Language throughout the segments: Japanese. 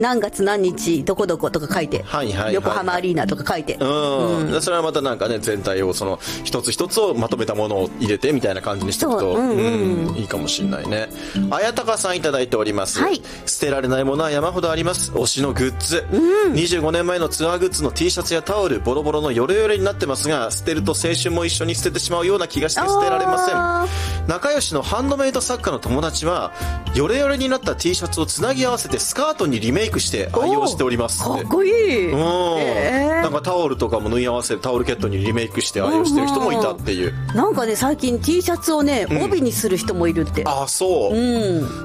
何月何日どこどことか書いて、横浜アリーナとか書いて、 それはまたなんかね、全体をその一つ一つをまとめたものを入れてみたいな感じにしておくと、いいかもしれないね。綾鷹さんいただいております、捨てられないものは山ほどあります。推しのグッズ、25年前のツアーグッズの T シャツやタオル、ボロボロのヨレヨレになってますが、捨てると青春も一緒に捨ててしまうような気がして捨てられません。仲良しのハンドメイド作家の友達はヨレヨレになった T シャツをつなぎ合わせてスカートにリメイクして愛用しておりますって。 かっこいい。 なんかタオルとかも縫い合わせてタオルケットにリメイクして愛用してる人もいたっていう。 なんかね、最近 T シャツをね、帯にする人もいるって。 そう、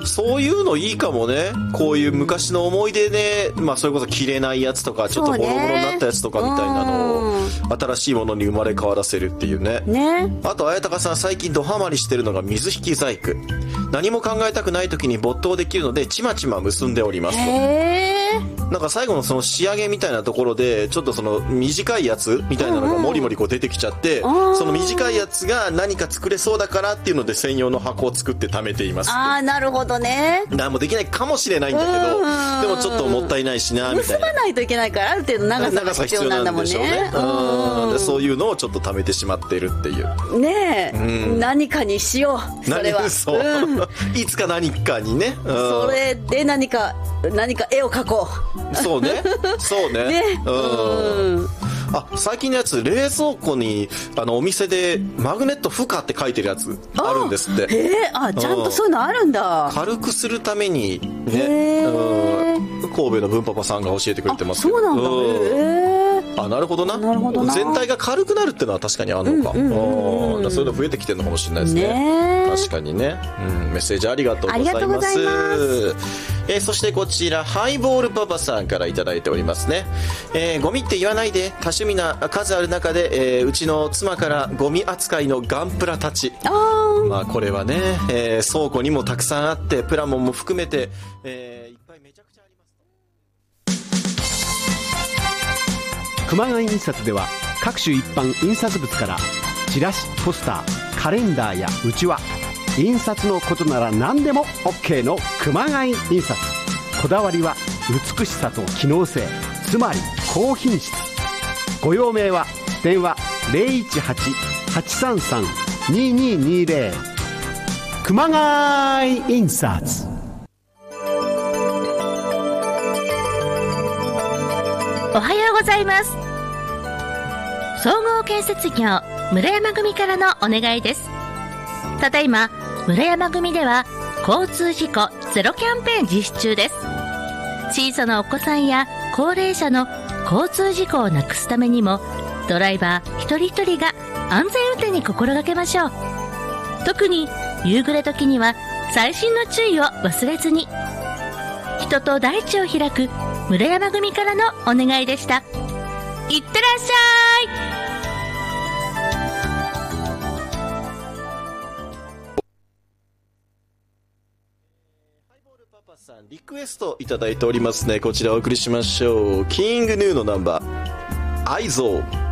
そういうのいいかもね。こういう昔の思い出で、それこそ着れないやつとかちょっとボロボロになったやつとかみたいなのを新しいものに生まれ変わらせるっていうね。あと綾鷹さん、最近ドハマりしてるのが水引き細工。何も考えたくない時に没頭できるのでちまちま結んでおりますと。なんか最後のその仕上げみたいなところでちょっとその短いやつみたいなのがもりもりこう出てきちゃって、その短いやつが何か作れそうだからっていうので専用の箱を作って貯めています。 なるほどね。 何もできないかもしれないんだけど、でもちょっともったいないしなみたいな。 結ばないといけないからある程度長さが必要なんだもんね。 でそういうのをちょっと貯めてしまっているっていうねえ、何かにしよう。それはいつか何かにね、 それで何か絵を描こう。そうね最近のやつ、冷蔵庫にお店でマグネット負荷って書いてるやつあるんですって。 ちゃんとそういうのあるんだ。 軽くするためにね、神戸の文パパさんが教えてくれてますけど。 そうなんだ。 なるほどな。全体が軽くなるっていうのは確かにあるのか。そういうの増えてきてるのかもしれないですね。確かにね。メッセージありがとうございます。ありがとうございます。そしてこちらハイボールパパさんからいただいておりますね。ゴミって言わないで、多趣味な数ある中で、うちの妻からゴミ扱いのガンプラたち。これはね、倉庫にもたくさんあってプラモンも含めて、いっぱいめちゃくちゃあります。 熊谷印刷では各種一般印刷物からチラシ、ポスター、カレンダーやうちわ、印刷のことなら何でも OK の熊谷印刷。こだわりは美しさと機能性、つまり高品質。ご用命は電話 018-833-2220 熊谷印刷。 おはようございます。総合建設業村山組からのお願いです。ただいま村山組では交通事故ゼロキャンペーン実施中です。小さなお子さんや高齢者の交通事故をなくすためにも、ドライバー一人一人が安全運転に心がけましょう。特に夕暮れ時には細心の注意を忘れずに。人と大地を開く村山組からのお願いでした。いってらっしゃい。 リクエストいただいておりますね。こちらお送りしましょう。キングヌーのナンバー、愛憎。